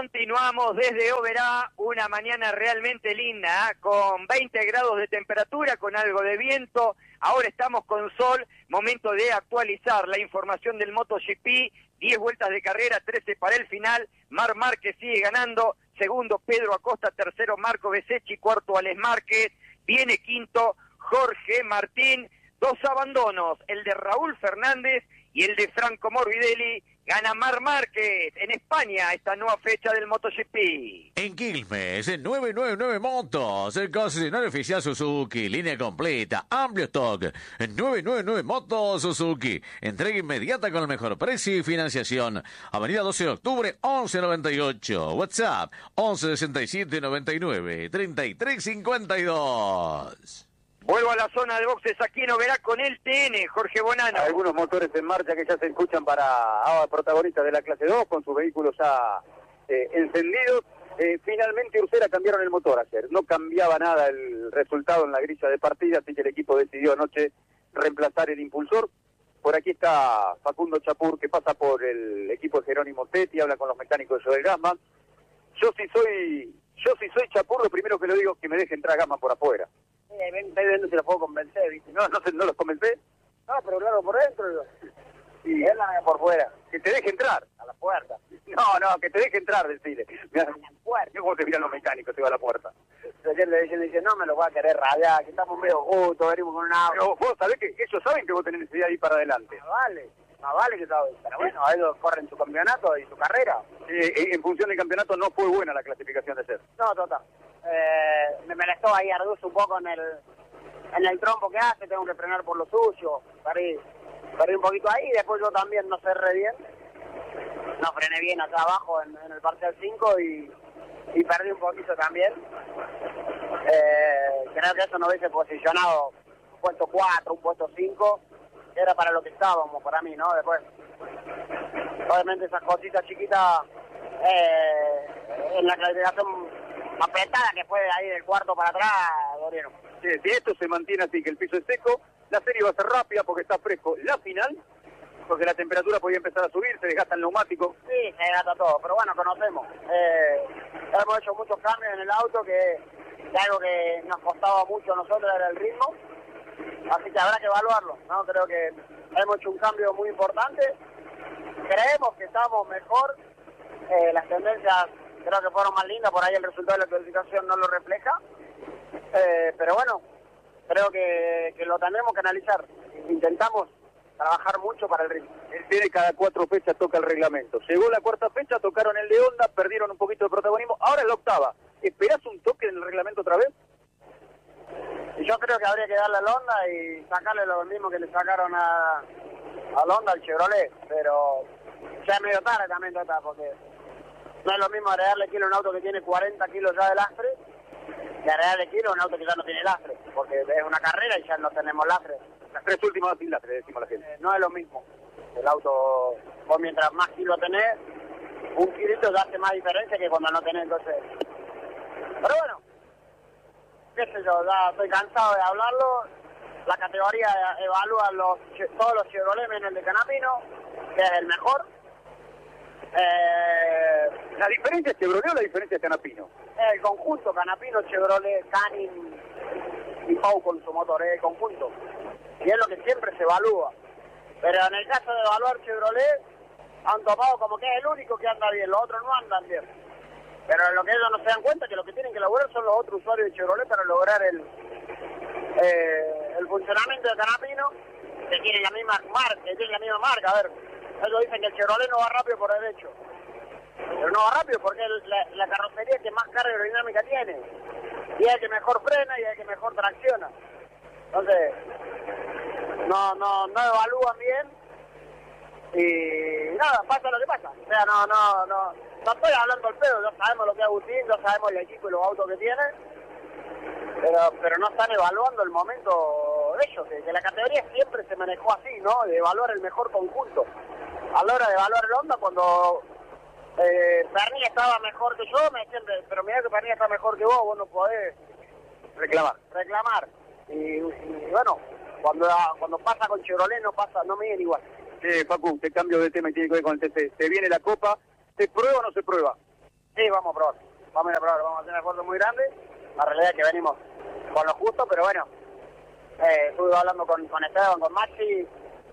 Continuamos desde Oberá, una mañana realmente linda, con 20 grados de temperatura, con algo de viento. Ahora estamos con sol, momento de actualizar la información del MotoGP. 10 vueltas de carrera, 13 para el final. Marc Márquez sigue ganando, segundo Pedro Acosta, tercero Marco Bezzecchi, cuarto Alex Márquez, viene quinto Jorge Martín. 2 abandonos, el de Raúl Fernández y el de Franco Morbidelli. Gana Marc Márquez en España esta nueva fecha del MotoGP. En Quilmes, en 999 Motos, el concesionario oficial Suzuki, línea completa, amplio stock. En 999 Motos Suzuki, entrega inmediata con el mejor precio y financiación. Avenida 12 de octubre, 1198. WhatsApp, 1167 99 3352. Vuelvo a la zona de boxes aquí en Oberá con el TN, Jorge Bonano. Algunos motores en marcha que ya se escuchan para protagonistas de la clase 2, con sus vehículos ya encendidos. Finalmente Ursera cambiaron el motor ayer, no cambiaba nada el resultado en la grilla de partida, así que el equipo decidió anoche reemplazar el impulsor. Por aquí está Facundo Chapur, que pasa por el equipo de Jerónimo Tetti, habla con los mecánicos de Joel Gassman. Yo si soy Chapur, lo primero que le digo es que me deje entrar Gassman por afuera. Estoy viendo si lo puedo convencer, ¿viste? No los convencé. No, pero claro, por dentro. Y él la por fuera. Que te deje entrar. A la puerta. No, que te deje entrar, decile. Mira, A la puerta. cómo te miran los mecánicos, te va a la puerta. Ayer le dice, no me lo voy a querer rayar, que estamos medio justos, venimos con una... Pero vos sabés que ellos saben que vos tenés necesidad de ir para adelante. Más vale que sabes. Pero bueno, ellos corren su campeonato y su carrera. En función del campeonato no fue buena la clasificación de ayer. No, total. Me molestó ahí Arduz un poco en el trompo que hace, tengo que frenar por lo suyo, perdí un poquito ahí, y después yo también no cerré bien, no frené bien acá abajo en el parcial 5 y perdí un poquito también. Creo que eso nos hubiese posicionado un puesto 4, un puesto 5, que era para lo que estábamos, para mí, ¿no? Después, obviamente esas cositas chiquitas en la clasificación apretada que fue ahí del cuarto para atrás, dolieron. Si esto se mantiene así, que el piso es seco, la serie va a ser rápida porque está fresco. La final, porque la temperatura podía empezar a subir, se desgasta el neumático. Sí, se desgasta todo, pero bueno, conocemos. Hemos hecho muchos cambios en el auto, que algo que nos costaba mucho a nosotros era el ritmo, así que habrá que evaluarlo, ¿no? Creo que hemos hecho un cambio muy importante, creemos que estamos mejor, las tendencias creo que fueron más lindas, por ahí el resultado de la clasificación no lo refleja, pero bueno, creo que lo tenemos que analizar. Intentamos trabajar mucho para el ritmo. El TN cada 4 fechas toca el reglamento. Llegó la cuarta fecha, tocaron el de Honda, perdieron un poquito de protagonismo, ahora es la octava. ¿Esperás un toque en el reglamento otra vez? Y yo creo que habría que darle al Honda y sacarle lo mismo que le sacaron al Honda, al Chevrolet, pero ya es medio tarde también, porque no es lo mismo agregarle kilo a un auto que tiene 40 kilos ya de lastre que agregarle kilo a un auto que ya no tiene lastre, porque es una carrera y ya no tenemos lastre. Las 3 últimas sin lastre, decimos a la gente. No es lo mismo. El auto, vos mientras más kilos tenés, un kilito ya hace más diferencia que cuando no tenés, entonces... Pero bueno, qué sé yo, ya estoy cansado de hablarlo. La categoría evalúa todos los Chevrolet menos el de Canapino, que es el mejor. ¿La diferencia es Chevrolet o la diferencia es Canapino? El conjunto, Canapino, Chevrolet, Canin y Pau con su motor, el conjunto. Y es lo que siempre se evalúa. Pero en el caso de evaluar Chevrolet, han tomado como que es el único que anda bien, los otros no andan bien. Pero lo que ellos no se dan cuenta es que lo que tienen que lograr son los otros usuarios de Chevrolet para lograr el funcionamiento de Canapino, que tiene la misma marca, A ver, ellos dicen que el Chevrolet no va rápido por derecho. Pero no va rápido porque es la carrocería que más carga aerodinámica tiene. Y es el que mejor frena y es el que mejor tracciona. Entonces, no evalúan bien. Y nada, pasa lo que pasa. O sea, no estoy hablando al pedo. Ya sabemos lo que es Agustín, ya sabemos el equipo y los autos que tiene. Pero no están evaluando el momento de ellos. Que la categoría siempre se manejó así, ¿no? De evaluar el mejor conjunto. A la hora de evaluar el Honda, cuando Pernilla estaba mejor que yo, me decían, pero mira que Pernilla está mejor que vos no podés reclamar. Y bueno, cuando pasa con Chevrolet no miden igual. Facu, te cambio de tema y tiene que ver con el TC. Se viene la Copa, ¿se prueba o no se prueba? Sí, vamos a probar. Vamos a ir a probar, vamos a hacer un esfuerzo muy grande. La realidad es que venimos con lo justo, pero bueno, estuve hablando con Esteban, con Maxi.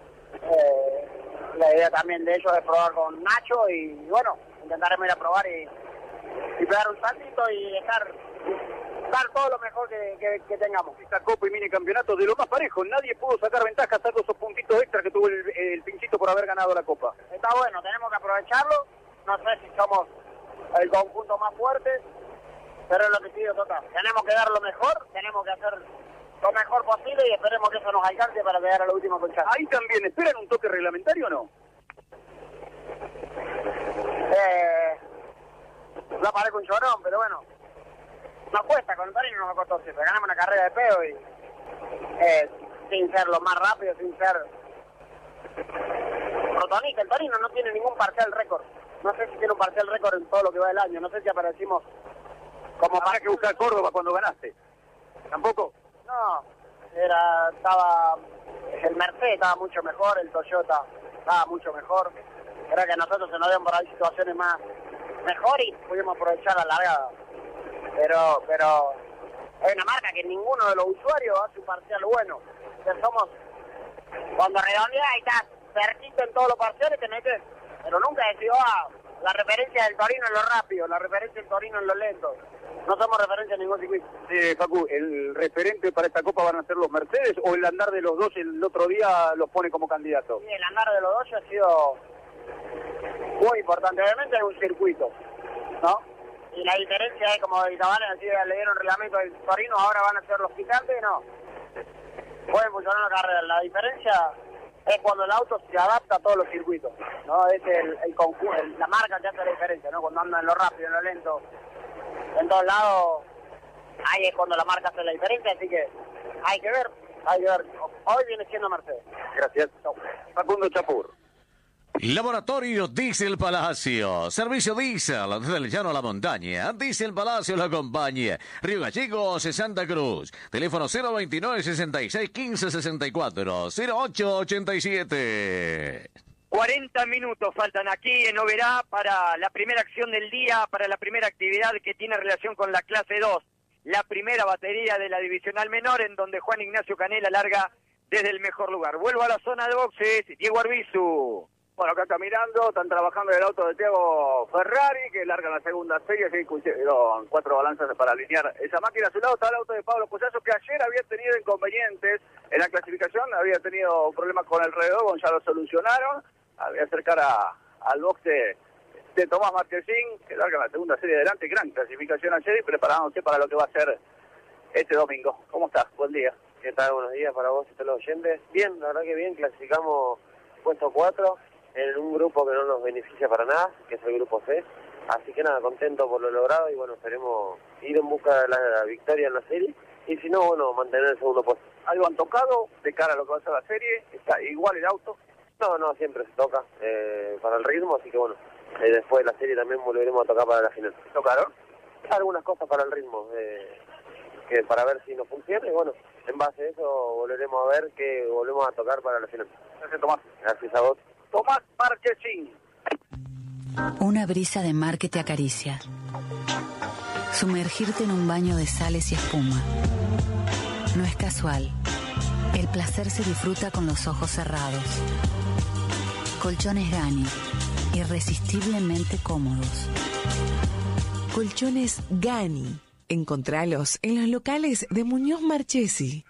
La idea también de ellos es probar con Nacho y bueno, intentaremos ir a probar y pegar un saltito y dar todo lo mejor que tengamos. Esta Copa y Mini Campeonato de lo más parejo, nadie pudo sacar ventaja salvo esos puntitos extra que tuvo el Pinchito por haber ganado la Copa. Está bueno, tenemos que aprovecharlo. No sé si somos el conjunto más fuerte, pero es lo que pido total. Tenemos que dar lo mejor, tenemos que hacer lo mejor posible y esperemos que eso nos alcance para llegar a la última fecha. Ahí también, ¿esperan un toque reglamentario o no? No parezco un llorón, pero bueno, nos cuesta, con el Torino nos costó siempre. Ganamos una carrera de pedo y sin ser lo más rápido, sin ser protagonista. El Torino no tiene ningún parcial récord. No sé si tiene un parcial récord en todo lo que va del año. No sé si aparecimos como... Habrá que buscar Córdoba cuando ganaste. ¿Tampoco? No, el Mercedes estaba mucho mejor, el Toyota estaba mucho mejor. Creo que a nosotros se nos dieron por ahí situaciones mejor y pudimos aprovechar la largada. Pero hay una marca que ninguno de los usuarios hace un parcial bueno. O sea, cuando redondeas y estás cerquita en todos los parciales te metes, pero nunca decís, la referencia del Torino en lo rápido, la referencia del Torino en lo lento. No somos referencia en ningún circuito. Facu, ¿el referente para esta Copa van a ser los Mercedes o el andar de los dos el otro día los pone como candidato? Sí, el andar de los dos ha sido muy importante. Obviamente es un circuito, ¿no? Y la diferencia es, como Itabales así le dieron reglamento del Torino, ahora van a ser los picantes, no. Pueden funcionar la carrera. La diferencia es cuando el auto se adapta a todos los circuitos, ¿no? Es la marca que hace la diferencia, ¿no? Cuando anda en lo rápido, en lo lento, en todos lados, ahí es cuando la marca hace la diferencia, así que hay que ver. Hoy viene siendo Mercedes. Gracias. Facundo Chapur. Laboratorio Diesel Palacio. Servicio Diesel desde el llano a la montaña. Diesel Palacio lo acompaña. Río Gallegos, Santa Cruz. Teléfono 029 66 15 64 0887. 40 minutos faltan aquí en Oberá para la primera acción del día, para la primera actividad que tiene relación con la clase 2. La primera batería de la divisional menor en donde Juan Ignacio Canela larga desde el mejor lugar. Vuelvo a la zona de boxes. Diego Arbizu. Bueno, acá está mirando, están trabajando en el auto de Thiago Ferrari, que larga la segunda serie, sí, con 4 balanzas para alinear esa máquina. A su lado está el auto de Pablo Collazo, que ayer había tenido inconvenientes en la clasificación, había tenido problemas con el redón, ya lo solucionaron. Voy a acercar al box de Tomás Marquesín, que larga la segunda serie adelante, gran clasificación ayer y preparándose para lo que va a ser este domingo. ¿Cómo estás? Buen día. ¿Qué tal? Buenos días para vos y todos los oyentes. Bien, la verdad que bien, clasificamos puesto 4 en un grupo que no nos beneficia para nada, que es el grupo C. Así que nada, contento por lo logrado y bueno, esperemos ir en busca de la victoria en la serie y si no, bueno, mantener el segundo puesto. ¿Algo han tocado de cara a lo que va a ser la serie? ¿Está igual el auto? No, siempre se toca para el ritmo, así que bueno, después de la serie también volveremos a tocar para la final. ¿Tocaron? Algunas cosas para el ritmo, que para ver si nos funciona y bueno, en base a eso volveremos a ver que volvemos a tocar para la final. Gracias, Tomás. Gracias a vos. Tomás Marquesín. Una brisa de mar que te acaricia. Sumergirte en un baño de sales y espuma. No es casual. El placer se disfruta con los ojos cerrados. Colchones Gani. Irresistiblemente cómodos. Colchones Gani. Encontralos en los locales de Muñoz Marchesi.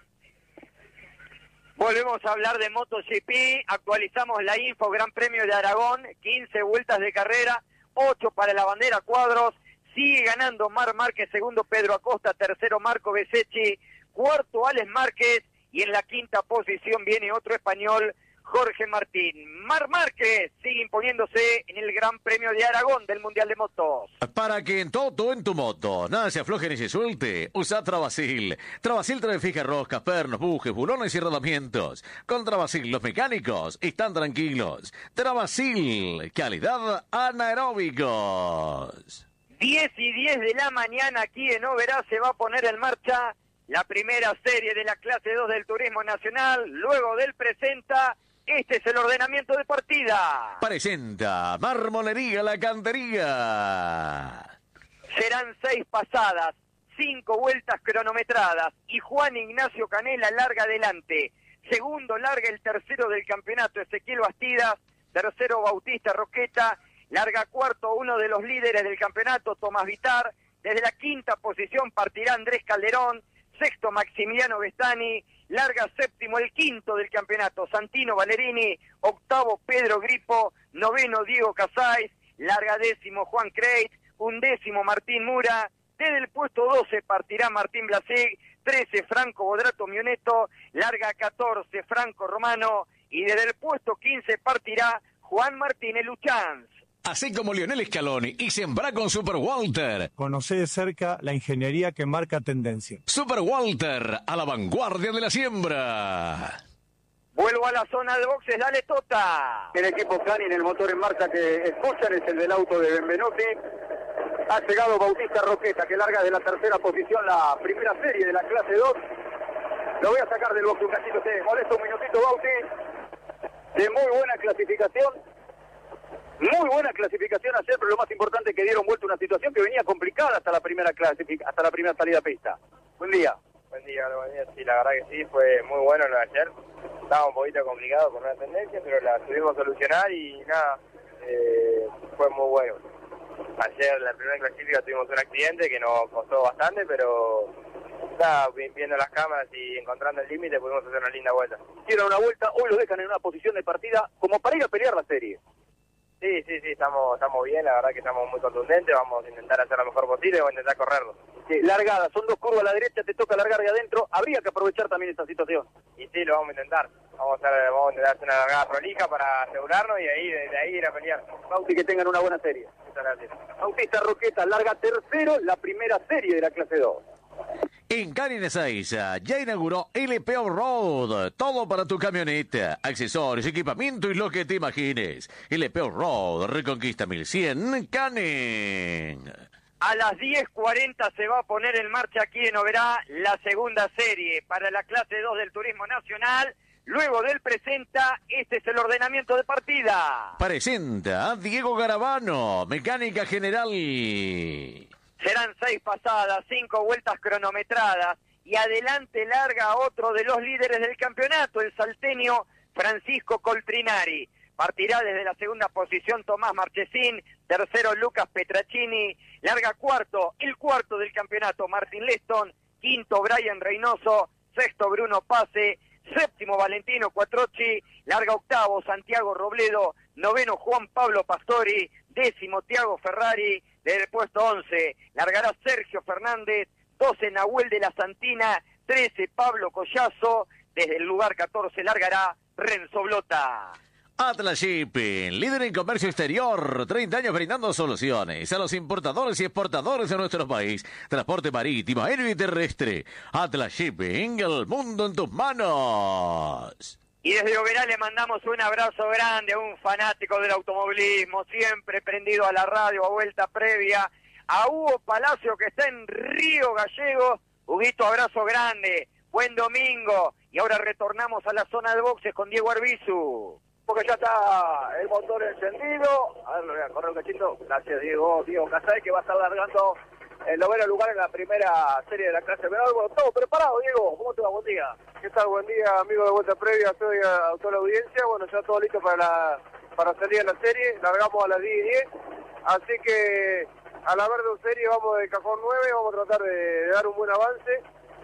Volvemos a hablar de MotoGP, actualizamos la info, Gran Premio de Aragón, 15 vueltas de carrera, 8 para la bandera cuadros, sigue ganando Marc Márquez, segundo Pedro Acosta, tercero Marco Bezzecchi, cuarto Alex Márquez y en la quinta posición viene otro español, Jorge Martín. Marc Márquez sigue imponiéndose en el Gran Premio de Aragón del Mundial de Motos. Para que en todo en tu moto nada se afloje ni se suelte, usa Travasil. Travasil trae fija roscas, pernos, bujes, bulones y rodamientos. Con Travasil los mecánicos están tranquilos. Travasil, calidad anaeróbicos. 10:10 de la mañana aquí en Oberá se va a poner en marcha la primera serie de la clase 2 del Turismo Nacional. Luego del presenta, este es el ordenamiento de partida. Presenta Marmolería La Cantería. Serán 6 pasadas, 5 vueltas cronometradas y Juan Ignacio Canela larga adelante. Segundo larga el tercero del campeonato, Ezequiel Bastidas. Tercero Bautista Roqueta. Larga cuarto uno de los líderes del campeonato, Tomás Vitar. Desde la quinta posición partirá Andrés Calderón. Sexto Maximiliano Bestani. Larga séptimo el quinto del campeonato, Santino Valerini. Octavo Pedro Gripo. Noveno Diego Casais. Larga décimo Juan Creit. Undécimo Martín Mura. Desde el puesto 12 partirá Martín Blasig. 13 Franco Bodrato Mioneto. Larga 14 Franco Romano. Y desde el puesto 15 partirá Juan Martínez Luchanz. Así como Lionel Scaloni y sembrá con Super Walter. Conocé de cerca la ingeniería que marca tendencia. Super Walter, a la vanguardia de la siembra. Vuelvo a la zona de boxes, dale Tota. El equipo Canin, el motor en marcha que escuchan es el del auto de Benvenuti. Ha llegado Bautista Roqueta, que larga de la tercera posición la primera serie de la clase 2. Lo voy a sacar del box un cachito, te molesta un minutito, Bauti. De muy buena clasificación. Muy buena clasificación ayer, pero lo más importante es que dieron vuelta una situación que venía complicada hasta la primera salida a pista. Buen día. Buen día, sí, la verdad que sí, fue muy bueno lo de ayer. Estaba un poquito complicado con una tendencia, pero la tuvimos que solucionar y nada, fue muy bueno. Ayer, la primera clasificación, tuvimos un accidente que nos costó bastante, pero nada, viendo las cámaras y encontrando el límite pudimos hacer una linda vuelta. Hicieron una vuelta, hoy lo dejan en una posición de partida como para ir a pelear la serie. Sí, estamos bien, la verdad que estamos muy contundentes, vamos a intentar hacer lo mejor posible, vamos a intentar correrlo. Sí, largada, son 2 curvas a la derecha, te toca largar de adentro, habría que aprovechar también esta situación. Y sí, lo vamos a intentar, vamos a intentar hacer una largada prolija para asegurarnos y de ahí ir a pelear. Bauti, que tengan una buena serie. Muchas gracias. Bautista Roqueta larga tercero, la primera serie de la clase 2. En Canin Ezeiza ya inauguró LP Off-Road. Todo para tu camioneta, accesorios, equipamiento y lo que te imagines. LP Off-Road, Reconquista 1100, Canin. A las 10:40 se va a poner en marcha aquí en Oberá la segunda serie para la clase 2 del Turismo Nacional. Luego del presenta, este es el ordenamiento de partida. Presenta a Diego Garabano, Mecánica General. Serán 6 pasadas, 5 vueltas cronometradas y adelante larga otro de los líderes del campeonato, el salteño Francisco Coltrinari. Partirá desde la segunda posición Tomás Marchesín, tercero Lucas Petracini, larga cuarto, el cuarto del campeonato Martín Leston, quinto Brian Reynoso, sexto Bruno Pase, séptimo Valentino Quattrocchi, larga octavo Santiago Robledo, noveno Juan Pablo Pastori, décimo Tiago Ferrari. Desde el puesto 11 largará Sergio Fernández, 12 Nahuel de la Santina, 13 Pablo Collazo, desde el lugar 14 largará Renzo Blota. Atlas Shipping, líder en comercio exterior, 30 años brindando soluciones a los importadores y exportadores de nuestro país. Transporte marítimo, aéreo y terrestre. Atlas Shipping, el mundo en tus manos. Y desde Oberá le mandamos un abrazo grande a un fanático del automovilismo, siempre prendido a la radio a vuelta previa, a Hugo Palacio que está en Río Gallegos. Huguito, abrazo grande, buen domingo. Y ahora retornamos a la zona de boxes con Diego Arbizu. Porque ya está el motor encendido. A ver, lo voy a correr un cachito. Gracias, Diego Casay, que va a estar largando el noveno lugar en la primera serie de la clase menor. Bueno, todo preparado, Diego. ¿Cómo te va? Buen día. ¿Qué tal? Buen día, amigo de Vuelta Previa, soy a toda la audiencia. Bueno, ya todo listo para salir a la serie. Largamos a las 10:10. Así que a la verde serie vamos de cajón 9. Vamos a tratar de dar un buen avance.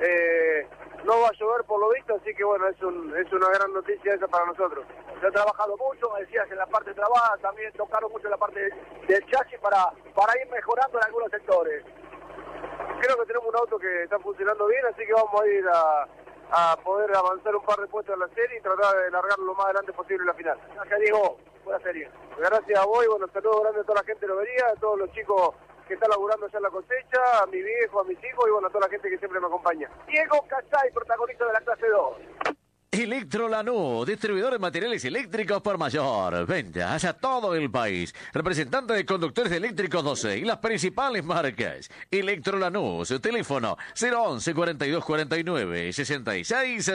No va a llover por lo visto, así que bueno, es una gran noticia esa para nosotros. Se ha trabajado mucho, me decías, en la parte trabada, también tocaron mucho en la parte del chasis para ir mejorando en algunos sectores. Creo que tenemos un auto que está funcionando bien, así que vamos a ir a poder avanzar un par de puestos en la serie y tratar de largarlo lo más adelante posible en la final. Gracias, Diego. Buena serie. Gracias a vos y bueno, saludos grandes a toda la gente de Lobería, a todos los chicos que están laburando ya en la cosecha, a mi viejo, a mis hijos y bueno, a toda la gente que siempre me acompaña. Diego Casay, protagonista de la clase 2. Electrolanús, distribuidor de materiales eléctricos por mayor. Ventas a todo el país. Representante de conductores eléctricos 12 y las principales marcas. Electrolanús, teléfono 011 42 49 66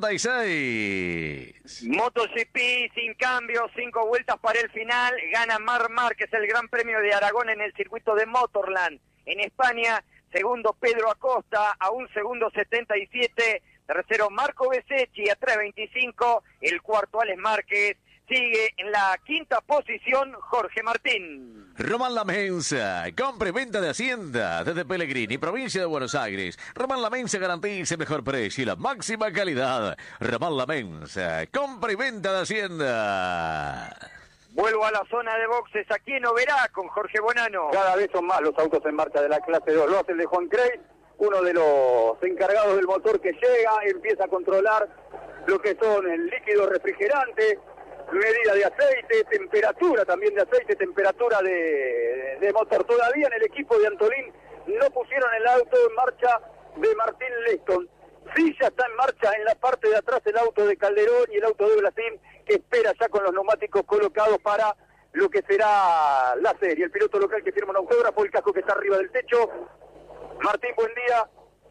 66. MotoGP sin cambio, 5 vueltas para el final. Gana Marc Márquez el Gran Premio de Aragón en el circuito de Motorland. En España, segundo Pedro Acosta a 1 segundo 77, tercero Marco Besecchi a 3.25, el cuarto Alex Márquez. Sigue en la quinta posición Jorge Martín. Román La Mensa, compra y venta de Hacienda desde Pellegrini, provincia de Buenos Aires. Román La Mensa garantiza el mejor precio y la máxima calidad. Román La Mensa, compra y venta de Hacienda. Vuelvo a la zona de boxes aquí en Oberá con Jorge Bonano. Cada vez son más los autos en marcha de la clase 2. Lo hace el de Juan Crey, uno de los encargados del motor que llega, empieza a controlar lo que son el líquido refrigerante, medida de aceite, temperatura también de aceite, temperatura de motor. Todavía en el equipo de Antolín no pusieron el auto en marcha de Martín Leston. Sí, ya está en marcha en la parte de atrás el auto de Calderón y el auto de Blasín, que espera ya con los neumáticos colocados para lo que será la serie. El piloto local que firma un autógrafo, el casco que está arriba del techo. Martín, buen día.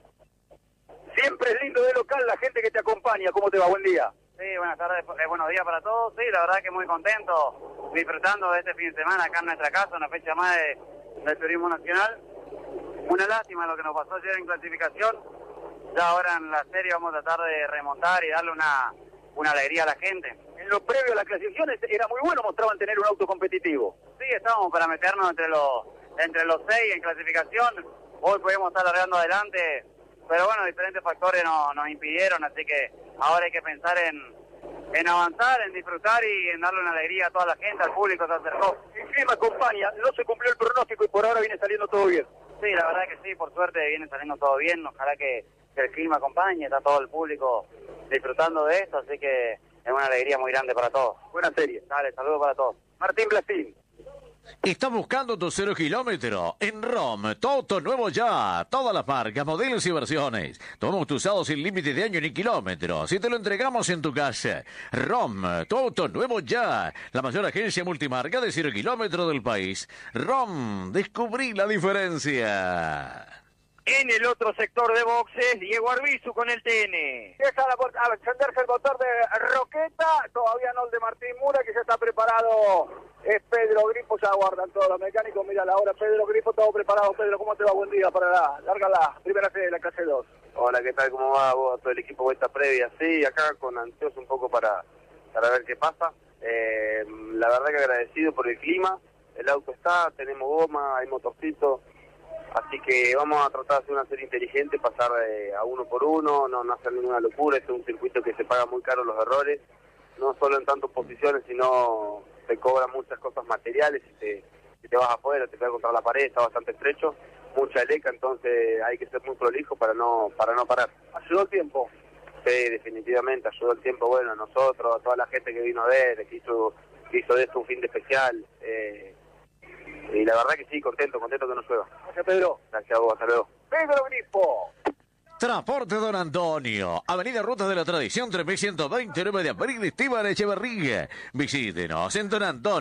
Siempre es lindo de local la gente que te acompaña. ¿Cómo te va? Buen día. Sí, buenas tardes, buenos días para todos. Sí, la verdad que muy contento, disfrutando de este fin de semana acá en nuestra casa, una fecha más del turismo nacional. Una lástima lo que nos pasó ayer en clasificación. Ya ahora en la serie vamos a tratar de remontar y darle una alegría a la gente. En lo previo a la clasificación era muy bueno, mostraban tener un auto competitivo. Sí, estábamos para meternos entre los 6 en clasificación. Hoy pudimos estar largando adelante, pero bueno, diferentes factores nos impidieron, así que ahora hay que pensar en avanzar, en disfrutar y en darle una alegría a toda la gente, al público se acercó. El clima acompaña, no se cumplió el pronóstico y por ahora viene saliendo todo bien. Sí, la verdad que sí, por suerte viene saliendo todo bien, ojalá que el clima acompañe, está todo el público disfrutando de esto, así que es una alegría muy grande para todos. Buena serie. Dale, saludos para todos. Martín Blasín. ¿Estás buscando tu 0 kilómetro? En ROM, todo nuevo ya. Todas las marcas, modelos y versiones. Tomamos tu usado sin límite de año ni kilómetros y te lo entregamos en tu casa. ROM, tu auto nuevo ya. La mayor agencia multimarca de 0 kilómetros del país. ROM, descubrí la diferencia. En el otro sector de boxes, Diego Arbizu con el TN. Empieza a encenderse el motor de Roqueta, todavía no el de Martín Mura, que ya está preparado. Es Pedro Grifo, ya aguardan todos los mecánicos. Mira la hora, Pedro Grifo, todo preparado. Pedro, ¿cómo te va? Buen día para larga la primera serie de la clase 2. Hola, ¿qué tal? ¿Cómo va vos? Todo el equipo vuelta previa. Sí, acá con ansioso un poco para ver qué pasa. La verdad que agradecido por el clima. El auto está, tenemos goma, hay motorcito. Así que vamos a tratar de hacer una serie inteligente, pasar a uno por uno, no hacer ninguna locura. Este es un circuito que se paga muy caro los errores, no solo en tantas posiciones, sino te cobran muchas cosas materiales. Si te vas afuera, te pegas contra la pared, está bastante estrecho, mucha eleca, entonces hay que ser muy prolijo para no parar. ¿Ayudó el tiempo? Sí, definitivamente, ayudó el tiempo, bueno, a nosotros, a toda la gente que vino a ver, que hizo de esto un fin de especial. Y la verdad que sí, contento que nos llueva. Gracias, Pedro. Gracias a vos, hasta luego. Pedro Grifo. Transporte Don Antonio, Avenida Rutas de la Tradición 3129 de Abril, Esteban Echeverría. Visítenos en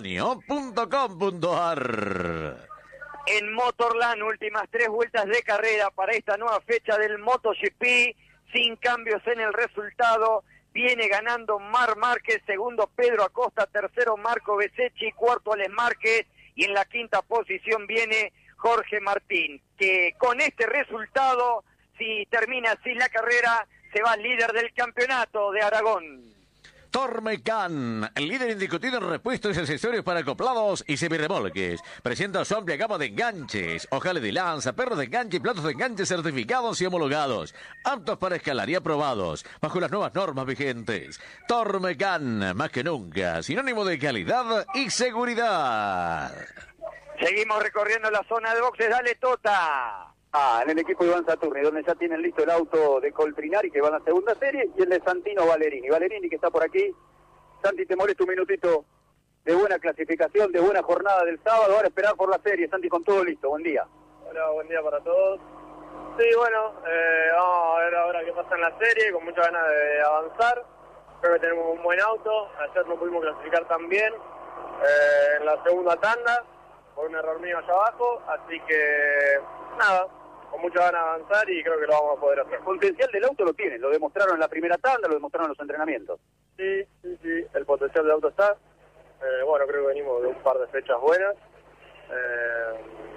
donantonio.com.ar. En Motorland, últimas 3 vueltas de carrera para esta nueva fecha del MotoGP, sin cambios en el resultado. Viene ganando Mar Márquez, segundo Pedro Acosta, tercero Marco Besecchi, cuarto Alex Márquez. Y en la quinta posición viene Jorge Martín, que con este resultado, si termina así la carrera, se va líder del campeonato de Aragón. Tormecan, el líder indiscutido en repuestos y accesorios para acoplados y semirremolques. Presenta su amplia gama de enganches, ojales de lanza, perros de enganche y platos de enganche certificados y homologados. Aptos para escalar y aprobados, bajo las nuevas normas vigentes. Tormecan, más que nunca, sinónimo de calidad y seguridad. Seguimos recorriendo la zona de boxes, dale Tota. En el equipo Iván Saturni, donde ya tienen listo el auto de Coltrinari, que va a la segunda serie, y el de Santino Valerini. Valerini, que está por aquí. Santi, te molesta un minutito de buena clasificación, de buena jornada del sábado. Ahora esperar por la serie. Santi, con todo listo. Buen día. Hola, buen día para todos. Sí, bueno, vamos a ver ahora qué pasa en la serie, con muchas ganas de avanzar. Creo que tenemos un buen auto. Ayer no pudimos clasificar tan bien en la segunda tanda, por un error mío allá abajo. Así que, nada, con mucha ganas de avanzar y creo que lo vamos a poder hacer. El potencial del auto lo tienen, lo demostraron en la primera tanda, lo demostraron en los entrenamientos. Sí, el potencial del auto está. Bueno, creo que venimos de un par de fechas buenas.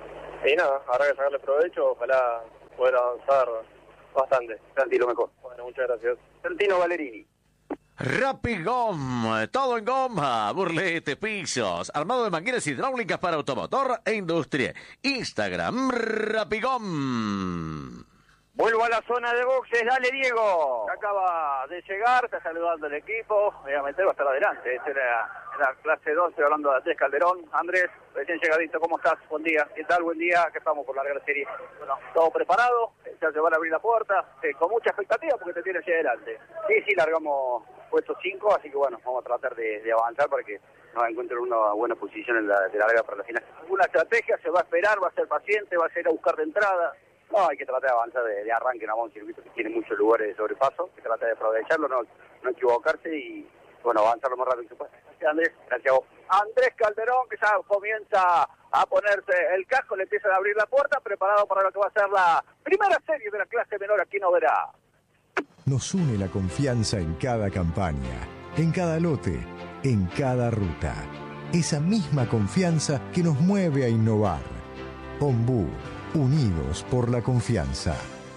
Y nada, habrá que sacarle provecho, ojalá poder avanzar bastante. Santi, lo mejor. Bueno, muchas gracias. Santino Valerini. Rapigom, todo en goma, burletes, pisos, armado de mangueras hidráulicas para automotor e industria. Instagram, Rapigom. Vuelvo a la zona de boxes, dale Diego. Acaba de llegar, está saludando al equipo, obviamente va a estar adelante. Esta era la clase 2, estoy hablando de Andrés Calderón. Andrés, recién llegadito, ¿cómo estás? Buen día. ¿Qué tal? Buen día, que estamos por largar la serie. Bueno, todo preparado, ya se van a abrir la puerta, con mucha expectativa porque te tienes hacia adelante. Sí, largamos puesto 5, así que bueno, vamos a tratar de avanzar para que nos encuentren una buena posición en de larga para la final. Una estrategia, se va a esperar, va a ser paciente, va a ser a buscar de entrada. No, hay que tratar de avanzar de arranque, no, un circuito que tiene muchos lugares de sobrepaso, que trata de aprovecharlo, no equivocarse y, bueno, avanzar lo más rápido que se pueda. Gracias, Andrés. Gracias a vos. Andrés Calderón, que ya comienza a ponerse el casco, le empiezan a abrir la puerta, preparado para lo que va a ser la primera serie de la clase menor aquí en Oberá. Nos une la confianza en cada campaña, en cada lote, en cada ruta. Esa misma confianza que nos mueve a innovar. Ombú. Unidos por la confianza.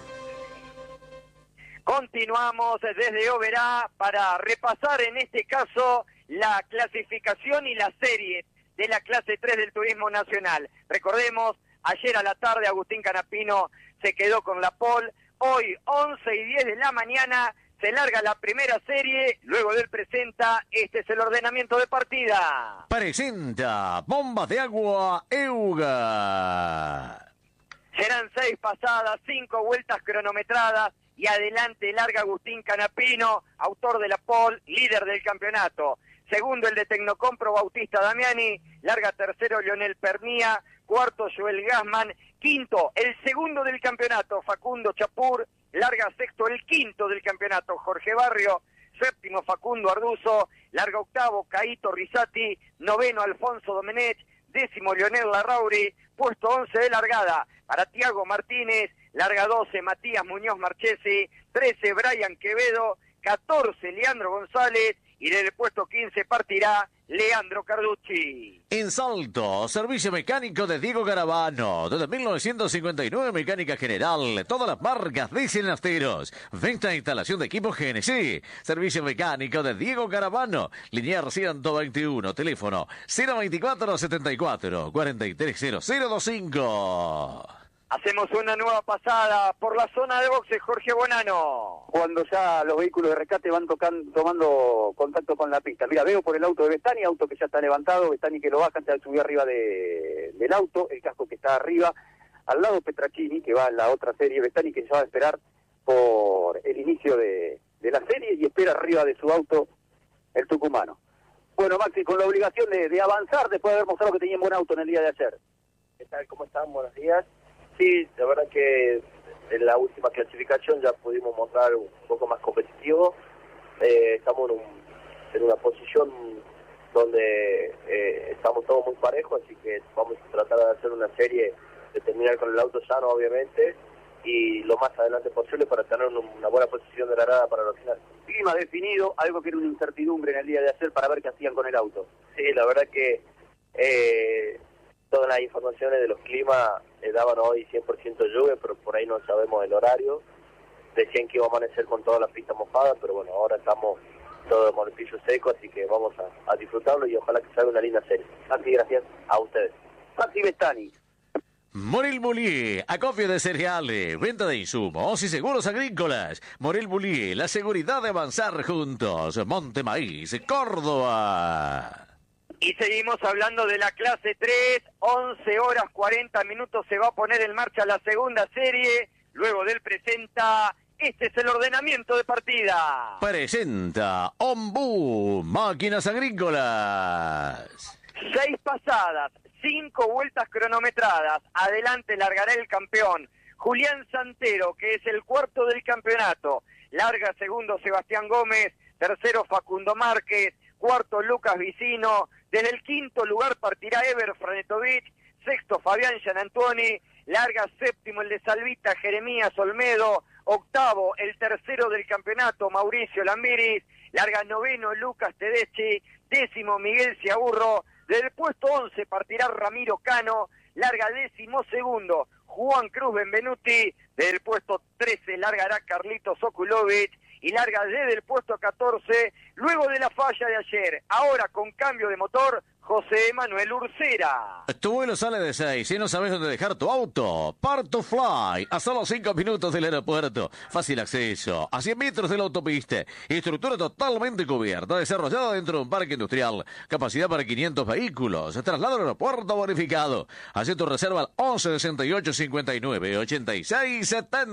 Continuamos desde Oberá para repasar en este caso la clasificación y la serie de la clase 3 del Turismo Nacional. Recordemos, ayer a la tarde Agustín Canapino se quedó con la pole. Hoy, 11:10 de la mañana, se larga la primera serie, luego del presenta, este es el ordenamiento de partida. Presenta Bombas de Agua Euga. Serán 6 pasadas, 5 vueltas cronometradas y adelante larga Agustín Canapino, autor de la pole, líder del campeonato. Segundo el de Tecnocompro Bautista Damiani, larga tercero Leonel Pernía, cuarto Joel Gassman, quinto el segundo del campeonato Facundo Chapur, larga sexto el quinto del campeonato Jorge Barrio, séptimo Facundo Arduzo, larga octavo Caíto Risati, noveno Alfonso Domenech, décimo Leonel Larrauri, puesto 11 de largada para Tiago Martínez, larga 12 Matías Muñoz Marchesi, 13 Brian Quevedo, 14 Leandro González y del puesto 15 partirá Leandro Carducci. En Salto, servicio mecánico de Diego Garavano. Desde 1959, mecánica general. Todas las marcas de cilasteros. Venta e instalación de equipos GNC. Servicio mecánico de Diego Garavano. Linear 121. Teléfono 024-74-430025. Hacemos una nueva pasada por la zona de boxes, Jorge Bonano. Cuando ya los vehículos de rescate van tomando contacto con la pista. Mira, veo por el auto de Bestani, auto que ya está levantado, Bestani que lo baja, se subió arriba del auto, el casco que está arriba. Al lado Petracini, que va en la otra serie, Bestani que ya va a esperar por el inicio de la serie y espera arriba de su auto el tucumano. Bueno, Maxi, con la obligación de avanzar después de haber mostrado que tenía un buen auto en el día de ayer. ¿Qué tal? ¿Cómo están? Buenos días. Sí, la verdad que en la última clasificación ya pudimos mostrar un poco más competitivo. Estamos en una posición donde estamos todos muy parejos, así que vamos a tratar de hacer una serie, de terminar con el auto sano, obviamente, y lo más adelante posible para tener una buena posición de largada para los finales. Clima definido, algo que era una incertidumbre en el día de ayer para ver qué hacían con el auto. Sí, la verdad que todas las informaciones de los climas daban hoy 100% lluvia, pero por ahí no sabemos el horario. Decían que iba a amanecer con todas las pistas mojadas, pero bueno, ahora estamos todos con el piso seco, así que vamos a disfrutarlo y ojalá que salga una linda serie. Así, gracias a ustedes. Maxi Bestani. Morel Bullier, acopio de cereales, venta de insumos y seguros agrícolas. Morel Bullier, la seguridad de avanzar juntos. Monte Maíz, Córdoba. Y seguimos hablando de la clase 3, 11 horas 40 minutos se va a poner en marcha la segunda serie, luego del presenta, este es el ordenamiento de partida. Presenta Ombú, máquinas agrícolas. 6 pasadas, 5 vueltas cronometradas, adelante largará el campeón, Julián Santero, que es el cuarto del campeonato, larga segundo Sebastián Gómez, tercero Facundo Márquez, cuarto Lucas Vicino, desde el quinto lugar partirá Ever Franetovic, sexto Fabián Gianantoni, larga séptimo el de Salvita Jeremías Olmedo, octavo el tercero del campeonato Mauricio Lambiris, larga noveno Lucas Tedeschi, décimo Miguel Ciaburro, del puesto 11 partirá Ramiro Cano, larga 12º Juan Cruz Benvenuti, desde el puesto 13 largará Carlitos Okulovic y larga desde el puesto 14, luego de la falla de ayer, ahora con cambio de motor, José Manuel Ursera. Tu vuelo sale de 6 y no sabes dónde dejar tu auto. Part2Fly, a solo 5 minutos del aeropuerto. Fácil acceso, a 100 metros de la autopista. Estructura totalmente cubierta, desarrollada dentro de un parque industrial. Capacidad para 500 vehículos. Traslado al aeropuerto bonificado. Haz tu reserva al 11 68 59 86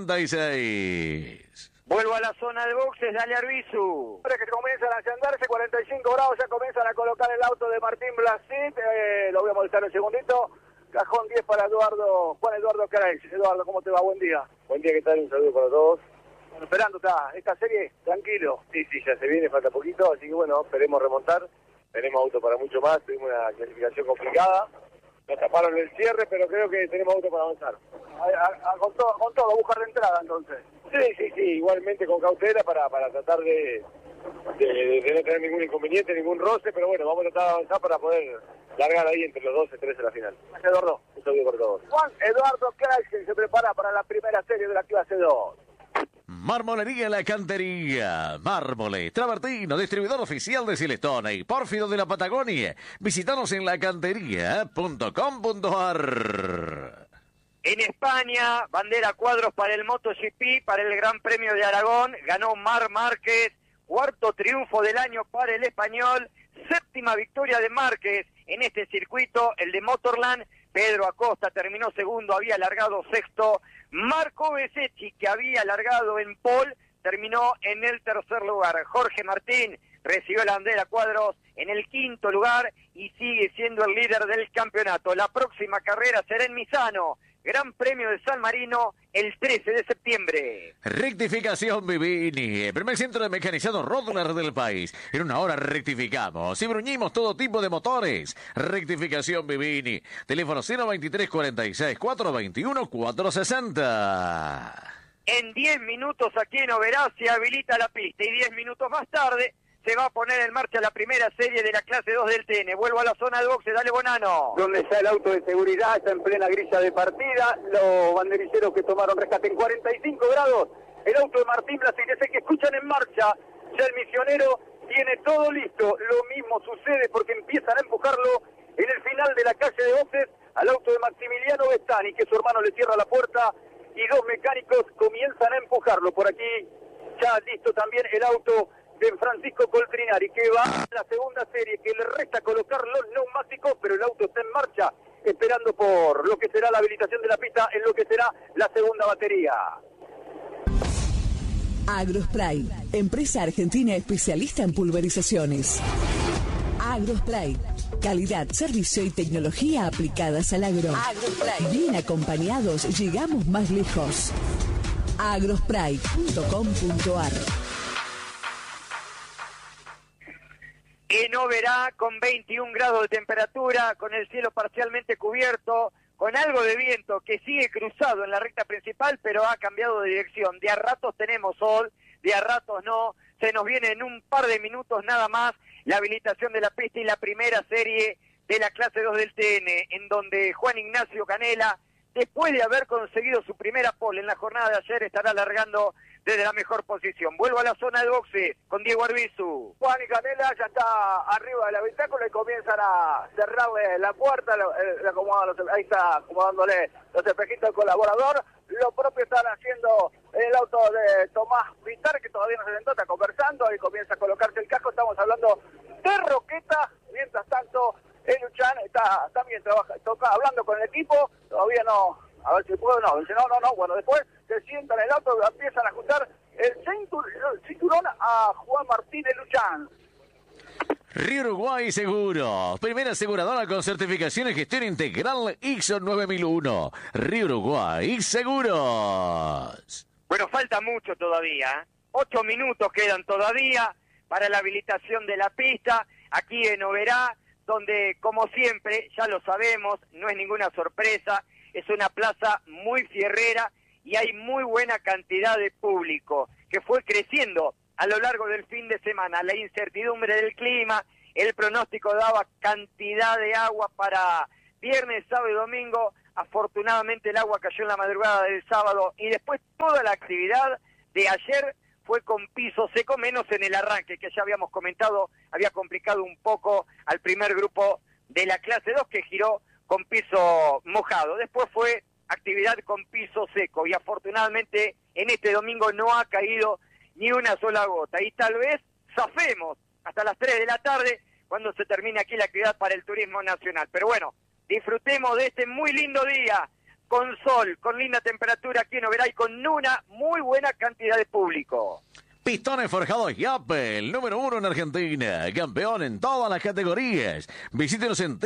76. Vuelvo a la zona de boxes, dale Arbizu. Que comienzan a encenderse, 45 grados, ya comienzan a colocar el auto de Martín Blasit. Lo voy a molestar un segundito. Cajón 10 para Eduardo, Juan Eduardo Caray. Eduardo, ¿cómo te va? Buen día. Buen día, ¿qué tal? Un saludo para todos. Bueno, esperando esta serie, tranquilo. Sí, ya se viene, falta poquito, así que bueno, esperemos remontar. Tenemos auto para mucho más, tuvimos una clasificación complicada. Nos taparon el cierre, pero creo que tenemos auto para avanzar. Con todo, buscar de entrada entonces. Sí, igualmente con cautela para tratar de no tener ningún inconveniente, ningún roce, pero bueno, vamos a tratar de avanzar para poder largar ahí entre los 12 y 13 de la final. Gracias, Eduardo. Un saludo para todos. Juan Eduardo Craig, que se prepara para la primera serie de la clase 2. Marmolería La Cantería. Mármoles, Travertino, distribuidor oficial de Silestone y Pórfido de la Patagonia. Visítanos en lacantería.com.ar. En España, bandera cuadros para el MotoGP, para el Gran Premio de Aragón. Ganó Marc Márquez, cuarto triunfo del año para el español. Séptima victoria de Márquez en este circuito, el de Motorland. Pedro Acosta terminó segundo, había largado sexto. Marco Bezzecchi, que había largado en pole, terminó en el tercer lugar. Jorge Martín recibió la bandera cuadros en el quinto lugar y sigue siendo el líder del campeonato. La próxima carrera será en Misano, Gran Premio de San Marino, el 13 de septiembre. Rectificación Vivini, el primer centro de mecanizado Rottler del país. En una hora rectificamos y bruñimos todo tipo de motores. Rectificación Vivini. Teléfono 023 46 421 460. En 10 minutos aquí en Oberá se habilita la pista y 10 minutos más tarde se va a poner en marcha la primera serie de la clase 2 del TN. Vuelvo a la zona de boxe, dale Bonano. Donde está el auto de seguridad, está en plena grilla de partida. Los banderilleros que tomaron rescate en 45 grados. El auto de Martín Blasit es el que escuchan en marcha. Ya el misionero tiene todo listo. Lo mismo sucede porque empiezan a empujarlo en el final de la calle de boxes al auto de Maximiliano Bestani, que su hermano le cierra la puerta y dos mecánicos comienzan a empujarlo. Por aquí ya listo también el auto de Francisco Coltrinari, que va a la segunda serie, que le resta colocar los neumáticos, pero el auto está en marcha, esperando por lo que será la habilitación de la pista, en lo que será la segunda batería. Agrospray, empresa argentina especialista en pulverizaciones. Agrospray, calidad, servicio y tecnología aplicadas al agro. Agrospray. Bien acompañados, llegamos más lejos. agrospray.com.ar. En Oberá, con 21 grados de temperatura, con el cielo parcialmente cubierto, con algo de viento que sigue cruzado en la recta principal, pero ha cambiado de dirección. De a ratos tenemos sol, de a ratos no. Se nos viene en un par de minutos nada más la habilitación de la pista y la primera serie de la clase 2 del TN, en donde Juan Ignacio Canela, después de haber conseguido su primera pole en la jornada de ayer, estará largando desde la mejor posición. Vuelvo a la zona de boxe con Diego Arbizu. Juan y Canela ya está arriba del habitáculo y comienzan a cerrarle la puerta, ahí está acomodándole los espejitos al colaborador. Lo propio están haciendo el auto de Tomás Vitar, que todavía no se sentó, está conversando y comienza a colocarse el casco. Estamos hablando de Roqueta. Mientras tanto, Eluchan está también hablando con el equipo, todavía no, a ver si puedo, no, bueno, después se sientan en el auto, empiezan a ajustar el cinturón a Juan Martín Eluchan. Río Uruguay Seguros, primera aseguradora con certificación en gestión integral ISO 9001. Río Uruguay Seguros. Bueno, falta mucho todavía, 8 minutos quedan todavía para la habilitación de la pista, aquí en Oberá, donde, como siempre, ya lo sabemos, no es ninguna sorpresa, es una plaza muy fierrera y hay muy buena cantidad de público, que fue creciendo a lo largo del fin de semana. La incertidumbre del clima, el pronóstico daba cantidad de agua para viernes, sábado y domingo. Afortunadamente el agua cayó en la madrugada del sábado y después toda la actividad de ayer fue con piso seco, menos en el arranque, que ya habíamos comentado, había complicado un poco al primer grupo de la clase 2 que giró con piso mojado. Después fue actividad con piso seco y afortunadamente en este domingo no ha caído ni una sola gota. Y tal vez zafemos hasta las 3 de la tarde cuando se termine aquí la actividad para el turismo nacional. Pero bueno, disfrutemos de este muy lindo día, con sol, con linda temperatura aquí en Oberá y con una muy buena cantidad de público. Pistones Forjados Yapel, número 1 en Argentina, campeón en todas las categorías. Visítenos en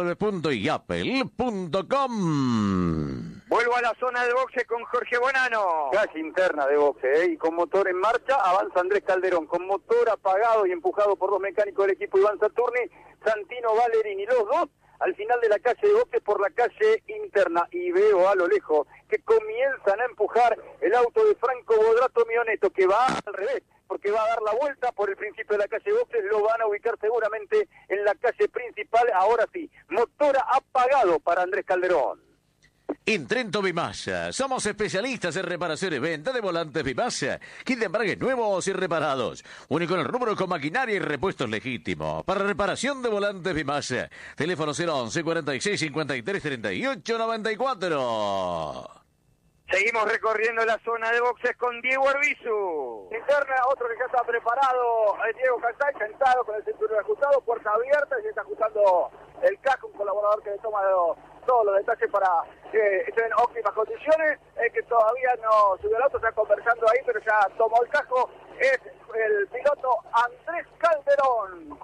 www.yapel.com. Vuelvo a la zona de boxe con Jorge Bonano. Calle interna de boxe, y con motor en marcha avanza Andrés Calderón, con motor apagado y empujado por los mecánicos del equipo Iván Saturni, Santino Valerini, los dos al final de la calle de boxe por la calle interna, y veo a lo lejos que comienzan a empujar el auto de Franco Bodrato Mioneto, que va al revés, porque va a dar la vuelta por el principio de la calle de boxe, lo van a ubicar seguramente en la calle principal. Ahora sí, motor apagado para Andrés Calderón. Intrento Bimasa, somos especialistas en reparación y venta de volantes Bimasa, kit de embragues nuevos y reparados, único en el rubro con maquinaria y repuestos legítimos, para reparación de volantes Bimasa, teléfono 011 46 53 38 94. Seguimos recorriendo la zona de boxes con Diego Arbizu. Interna, otro que ya está preparado, Diego Calzay, sentado con el cinturón ajustado, puerta abierta, y se está ajustando el casco, un colaborador que le toma todos los detalles para que estén en óptimas condiciones. El que todavía no subió el auto, está conversando ahí, pero ya tomó el casco, es el piloto Andrés Calderón.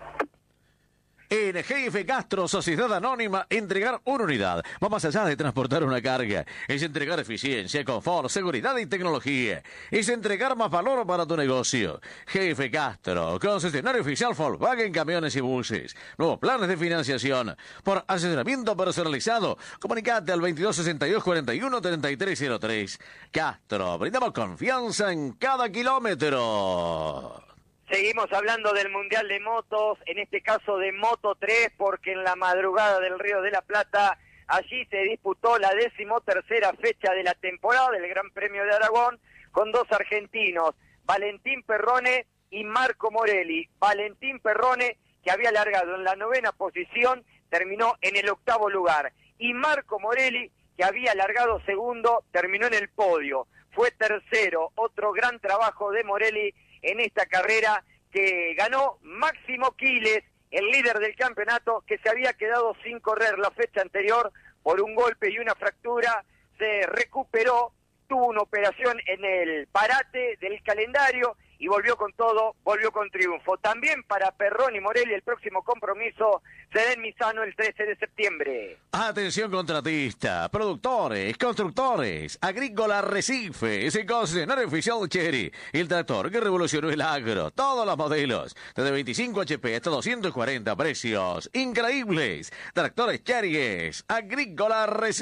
En GF Castro, Sociedad Anónima, entregar una unidad va más allá de transportar una carga. Es entregar eficiencia, confort, seguridad y tecnología. Es entregar más valor para tu negocio. GF Castro, concesionario oficial Volkswagen Camiones y Buses. Nuevos planes de financiación. Por asesoramiento personalizado, comunicate al 2262 41 3303. Castro, brindamos confianza en cada kilómetro. Seguimos hablando del Mundial de Motos, en este caso de Moto 3, porque en la madrugada del Río de la Plata, allí se disputó la 13ª fecha de la temporada del Gran Premio de Aragón, con dos argentinos, Valentín Perrone y Marco Morelli. Valentín Perrone, que había largado en la 9ª posición, terminó en el 8º lugar. Y Marco Morelli, que había largado segundo, terminó en el podio. Fue tercero, otro gran trabajo de Morelli en esta carrera que ganó Máximo Quiles, el líder del campeonato, que se había quedado sin correr la fecha anterior por un golpe y una fractura. Se recuperó, tuvo una operación en el parate del calendario y volvió con todo, volvió con triunfo. También para Perrone y Morelli el próximo compromiso será en Misano el 13 de septiembre. Atención contratista, productores, constructores, Agrícola Recife, ese concesionario oficial Cherry, el tractor que revolucionó el agro, todos los modelos, desde 25 HP hasta 240, precios increíbles. Tractores Cherry, Agrícola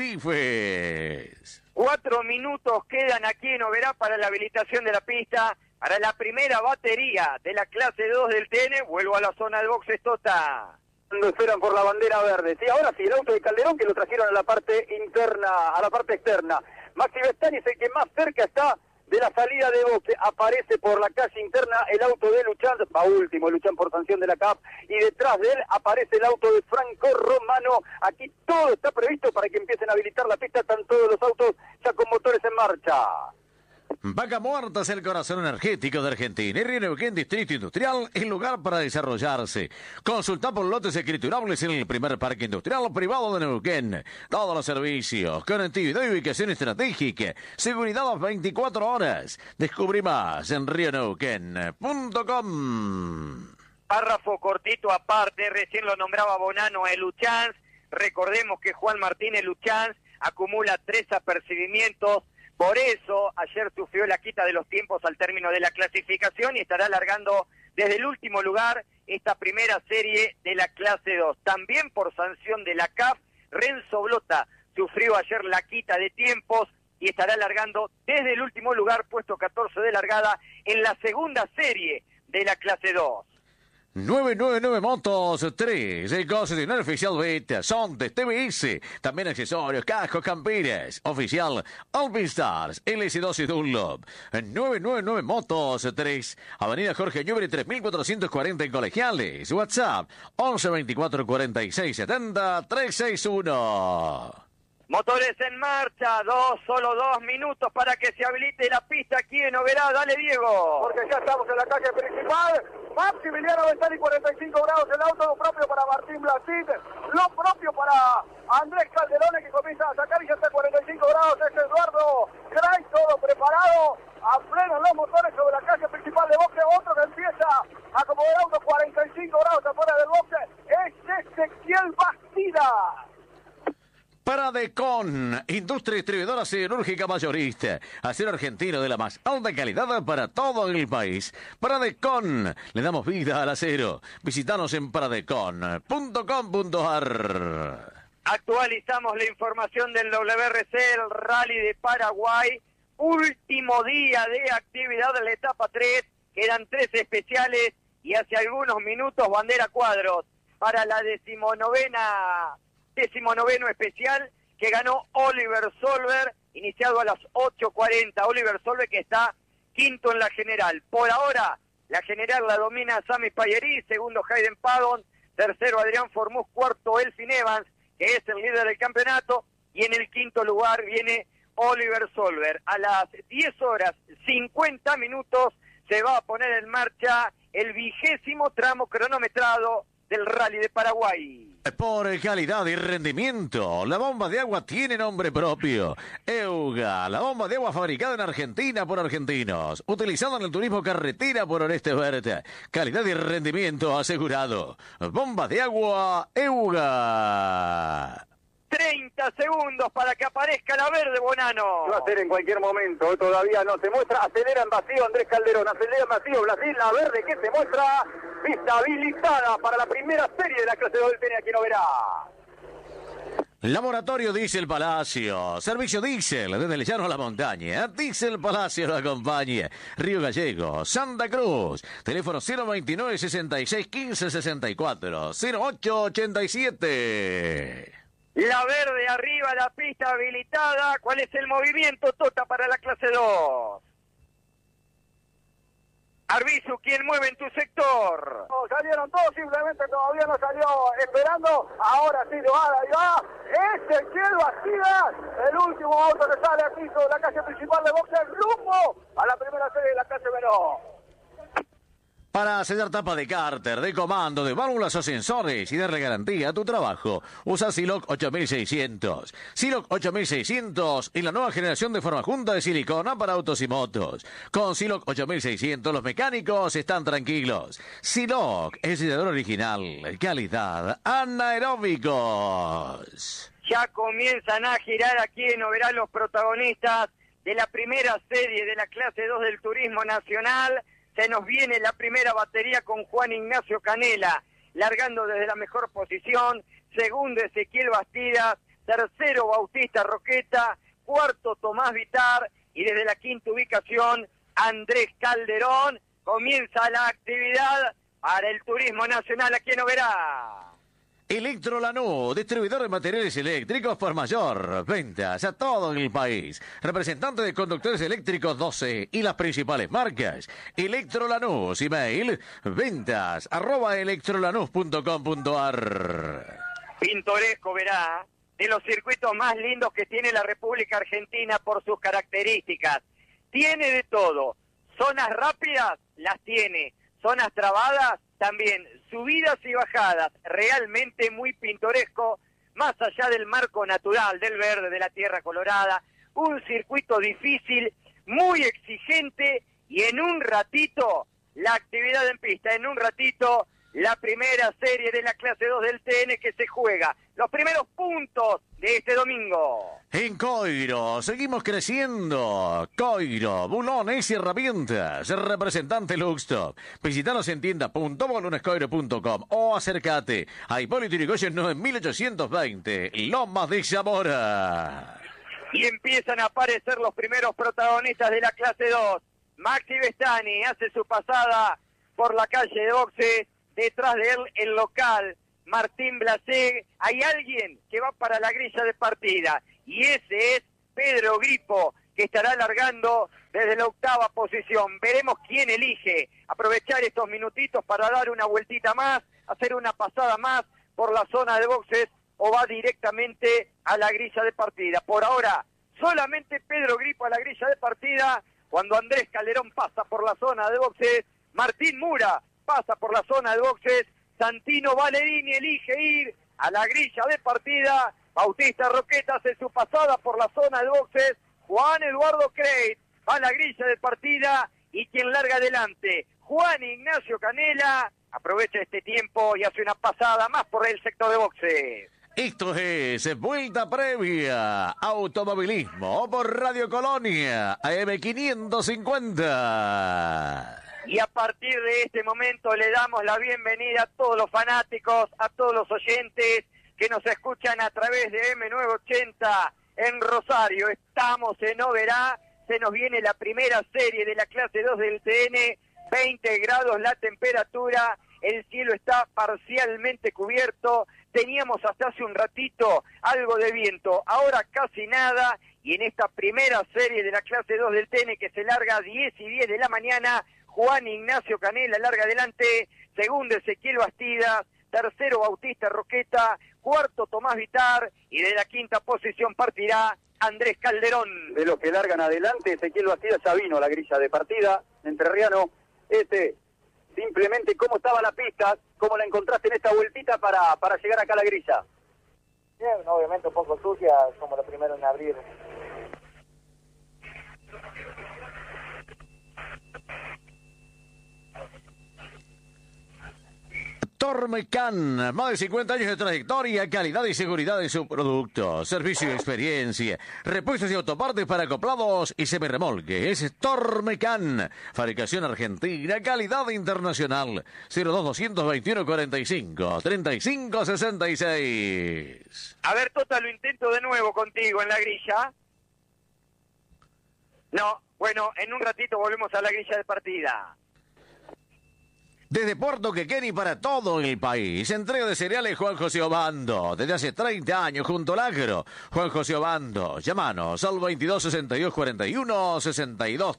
Recife. 4 minutos quedan aquí en Oberá para la habilitación de la pista. Para la primera batería de la clase 2 del TN, vuelvo a la zona de boxes Tota. Cuando esperan por la bandera verde. Sí, ahora sí, el auto de Calderón que lo trajeron a la parte interna, a la parte externa. Maxi Vestani es el que más cerca está de la salida de boxe. Aparece por la calle interna el auto de Luchán, va último Luchán por sanción de la CAF, y detrás de él aparece el auto de Franco Romano. Aquí todo está previsto para que empiecen a habilitar la pista, están todos los autos ya con motores en marcha. Vaca Muerta es el corazón energético de Argentina. Y Río Neuquén, Distrito Industrial, el lugar para desarrollarse. Consulta por lotes escriturables en el primer parque industrial privado de Neuquén. Todos los servicios, conectividad y ubicación estratégica. Seguridad a las 24 horas. Descubrí más en rioneuquén.com. Párrafo cortito aparte, recién lo nombraba Bonano a Luchans. Recordemos que Juan Martínez Luchans acumula 3 apercibimientos. Por eso, ayer sufrió la quita de los tiempos al término de la clasificación y estará largando desde el último lugar esta primera serie de la clase 2. También por sanción de la CAF, Renzo Blota sufrió ayer la quita de tiempos y estará largando desde el último lugar, puesto 14 de largada, en la segunda serie de la clase 2. 999 Motos 3, el concesionario oficial Beta, Sontes, TBS, también accesorios, cascos, camperas, oficial Alpinstars, LS2 y Dunlop. 999 Motos 3, Avenida Jorge Ñuble 3440 en Colegiales, WhatsApp 11 24 46 70 361. Motores en marcha, solo 2 minutos para que se habilite la pista aquí en Oberá. Dale, Diego. Porque ya estamos en la calle principal. Maximiliano Ventani, 45 grados el auto, lo propio para Martín Blasit, lo propio para Andrés Calderone, que comienza a sacar y ya está a 45 grados. Es Eduardo Gray, todo preparado. A pleno los motores sobre la calle principal de boxe. Otro que empieza a acomodar auto, 45 grados afuera del boxe. Es Ezequiel Bastida. Paradecon, industria distribuidora siderúrgica mayorista, acero argentino de la más alta calidad para todo el país. Paradecon, le damos vida al acero. Visítanos en paradecon.com.ar. Actualizamos la información del WRC, el Rally de Paraguay. Último día de actividad de la etapa 3. Quedan 3 especiales y hace algunos minutos bandera cuadros para la 19º especial que ganó Oliver Solver, iniciado a las 8:40. Oliver Solver, que está quinto en la general. Por ahora, la general la domina Sami Payeri, segundo Hayden Paddon, tercero Adrián Formuz, cuarto Elfin Evans, que es el líder del campeonato, y en el quinto lugar viene Oliver Solver. A las 10:50 se va a poner en marcha el 20º tramo cronometrado del Rally de Paraguay. Por calidad y rendimiento, la bomba de agua tiene nombre propio. Euga, la bomba de agua fabricada en Argentina por argentinos, utilizada en el turismo carretera por Oreste Verde. Calidad y rendimiento asegurado. Bomba de agua Euga. 30 segundos para que aparezca la verde, Bonano. Va a ser en cualquier momento, todavía no se muestra. Acelera en vacío Andrés Calderón, acelera en vacío Brasil, la verde que se muestra. Pista habilitada para la primera serie de la clase 2 del TN aquí no verá. Laboratorio Diesel Palacio, servicio diésel desde el llano a la montaña. Diesel Palacio lo acompaña. Río Gallegos, Santa Cruz. Teléfono 029 66 15 64 08 87. La verde arriba, la pista habilitada. ¿Cuál es el movimiento, Tota, para la clase 2? Arbizu, ¿quién mueve en tu sector? No, salieron todos, simplemente todavía no salió esperando. Ahora sí, ahí va. Ezequiel Bastidas, el último auto que sale aquí sobre la calle principal de boxe, rumbo a la primera serie de la clase menor. Para sellar tapa de cárter, de comando, de válvulas o sensores y darle garantía a tu trabajo, usa Siloc 8600. Siloc 8600 y la nueva generación de forma junta de silicona para autos y motos. Con Siloc 8600 los mecánicos están tranquilos. Siloc es sellador original, calidad, anaeróbicos. Ya comienzan a girar aquí en Oberá los protagonistas de la primera serie de la clase 2 del Turismo Nacional. Se nos viene la primera batería con Juan Ignacio Canela, largando desde la mejor posición. Segundo, Ezequiel Bastidas. Tercero, Bautista Roqueta. Cuarto, Tomás Vitar. Y desde la quinta ubicación, Andrés Calderón. Comienza la actividad para el Turismo Nacional aquí en Oberá. Electro Lanús, distribuidor de materiales eléctricos por mayor. Ventas a todo el país. Representante de conductores eléctricos 12 y las principales marcas. Electro Lanús, email ventas@electrolanús.com.ar. Pintoresco, verá, de los circuitos más lindos que tiene la República Argentina por sus características. Tiene de todo. Zonas rápidas, las tiene. Zonas trabadas, también. Subidas y bajadas, realmente muy pintoresco, más allá del marco natural, del verde, de la tierra colorada. Un circuito difícil, muy exigente, y en un ratito, la actividad en pista, en un ratito, la primera serie de la clase 2 del TN que se juega. Los primeros puntos de este domingo. En Coiro, seguimos creciendo. Coiro, bulones y herramientas. Representante Luxtop. Visítanos en tienda.bolonescoiro.com o acércate a Hipólito Yrigoyen 9820, Lomas de Zamora. Y empiezan a aparecer los primeros protagonistas de la clase 2. Maxi Bestani hace su pasada por la calle de boxe. detrás de él el local, Martín Blasé. Hay alguien que va para la grilla de partida, y ese es Pedro Gripo, que estará largando desde la 8ª posición. Veremos quién elige aprovechar estos minutitos para dar una vueltita más, hacer una pasada más por la zona de boxes, o va directamente a la grilla de partida. Por ahora, solamente Pedro Gripo a la grilla de partida. Cuando Andrés Calderón pasa por la zona de boxes, Martín Mura pasa por la zona de boxes, Santino Valerini elige ir a la grilla de partida, Bautista Roqueta hace su pasada por la zona de boxes, Juan Eduardo Creit va a la grilla de partida, y quien larga adelante, Juan Ignacio Canela, aprovecha este tiempo y hace una pasada más por el sector de boxes. Esto es Vuelta Previa, Automovilismo por Radio Colonia, AM 550. Y a partir de este momento le damos la bienvenida a todos los fanáticos, a todos los oyentes que nos escuchan a través de M980 en Rosario. Estamos en Oberá, se nos viene la primera serie de la clase 2 del TN, 20 grados la temperatura, el cielo está parcialmente cubierto, teníamos hasta hace un ratito algo de viento, ahora casi nada, y en esta primera serie de la clase 2 del TN que se larga a 10 y 10 de la mañana, Juan Ignacio Canela larga adelante, segundo Ezequiel Bastidas, tercero Bautista Roqueta, cuarto Tomás Vitar, y de la 5ª posición partirá Andrés Calderón. De los que largan adelante, Ezequiel Bastidas ya vino a la grilla de partida, entrerriano. Simplemente, ¿cómo estaba la pista? ¿Cómo la encontraste en esta vueltita para llegar acá a la grilla? Bien, obviamente un poco sucia, como lo primero en abrir. Tormecan, más de 50 años de trayectoria, calidad y seguridad en su producto, servicio y experiencia, repuestos y autopartes para acoplados y semirremolque. Es Tormecan, fabricación argentina, calidad internacional. 02221 45 35 66. A ver, Tota, lo intento de nuevo contigo en la grilla. No, bueno, en un ratito volvemos a la grilla de partida. Desde Puerto Quequén y para todo el país, entrega de cereales Juan José Obando. Desde hace 30 años junto al agro. Juan José Obando, llámanos al 22 62 41 62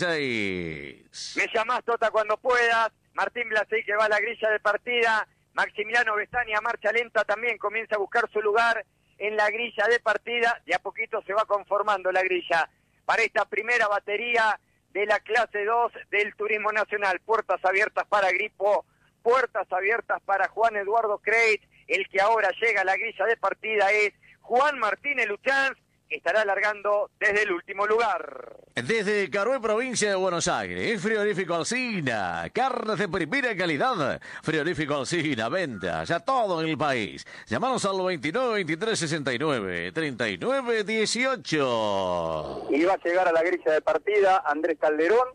36. Me llamás, Tota, cuando puedas. Martín Blasey, que va a la grilla de partida. Maximiliano Bestania, marcha lenta, también comienza a buscar su lugar en la grilla de partida. De a poquito se va conformando la grilla para esta primera batería de la clase 2 del Turismo Nacional. Puertas abiertas para Gripo, puertas abiertas para Juan Eduardo Creit. El que ahora llega a la grilla de partida es Juan Martínez Luchanz, que estará largando desde el último lugar. Desde Carué, provincia de Buenos Aires, Frigorífico Alsina, carnes de primera calidad. Frigorífico Alsina, ventas a todo el país. Llamanos al 29 23 69 39 18. Y va a llegar a la grilla de partida Andrés Calderón,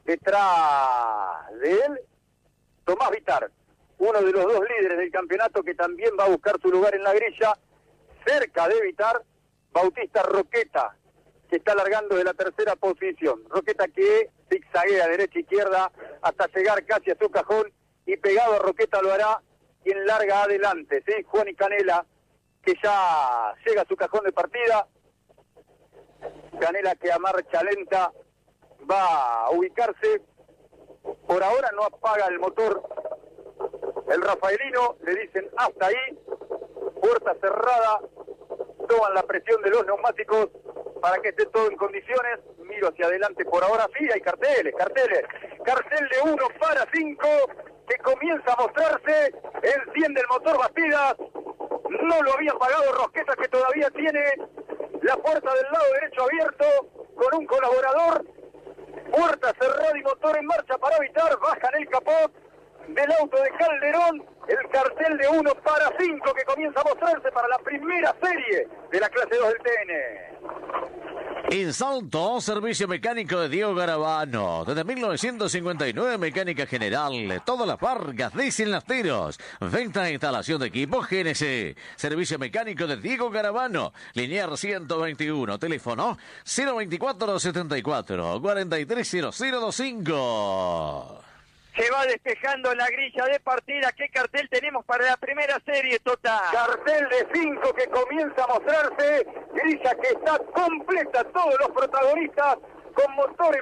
detrás de él Tomás Vitar, uno de los dos líderes del campeonato, que también va a buscar su lugar en la grilla. Cerca de Vitar, Bautista Roqueta, que está largando de la 3ª posición. Roqueta que zigzaguea derecha-izquierda hasta llegar casi a su cajón, y pegado a Roqueta lo hará quien larga adelante, ¿sí? Juan y Canela, que ya llega a su cajón de partida. Canela, que a marcha lenta va a ubicarse. Por ahora no apaga el motor el rafaelino, le dicen hasta ahí, puerta cerrada, toman la presión de los neumáticos para que esté todo en condiciones. Miro hacia adelante, por ahora sí, hay cartel de 1 para 5, que comienza a mostrarse, enciende el motor Bastidas, no lo había apagado Rosqueta, que todavía tiene la puerta del lado derecho abierto, con un colaborador, puerta cerrada y motor en marcha para evitar, bajan el capot del auto de Calderón, el cartel de 1 para 5 que comienza a mostrarse para la primera serie de la clase 2 del TN. En Salto, servicio mecánico de Diego Garabano. Desde 1959, mecánica general. Todas las marcas, dicen las tiros. Venta e instalación de equipos GNC. Servicio mecánico de Diego Garabano. Linear 121. Teléfono 024 74 430025. Se va despejando la grilla de partida. ¿Qué cartel tenemos para la primera serie, Tota? Cartel de 5 que comienza a mostrarse. Grilla que está completa. Todos los protagonistas con motores